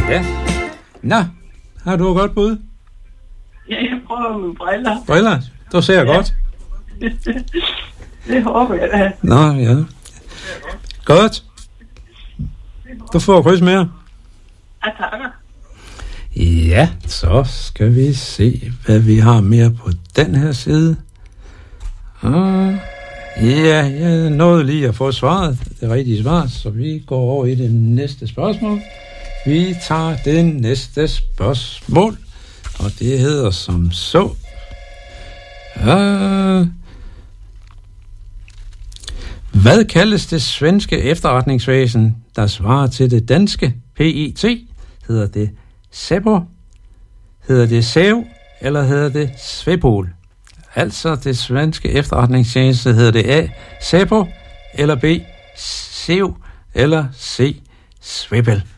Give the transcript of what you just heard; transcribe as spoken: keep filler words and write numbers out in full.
Ja. Nå, har du et godt bud? Ja, jeg prøver med briller. Briller? Du ser ja. godt. Det håber jeg da. Nå, ja. Godt. Du får kryds mere. Ja, takker. Ja, så skal vi se, hvad vi har mere på den her side. Og ja, jeg nåede lige at få svaret, det rigtige svar, så vi går over i det næste spørgsmål. Vi tager det næste spørgsmål, og det hedder som så. Uh, hvad kaldes det svenske efterretningsvæsen, der svarer til det danske P E T? Hedder det Säpo? Hedder det SÄPO? Eller hedder det Svepol? Altså det svenske efterretningstjeneste, hedder det A. Säpo, eller B. SÄPO, eller C. Svepol?